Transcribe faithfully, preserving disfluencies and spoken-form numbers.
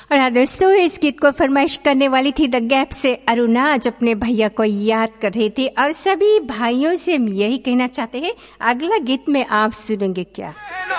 और हाँ दोस्तों, इस गीत को फरमाइश करने वाली थी द गैप से अरुणा, आज अपने भैया को याद कर रही थी। और सभी भाइयों से हम यही कहना चाहते हैं, अगला गीत में आप सुनेंगे क्या?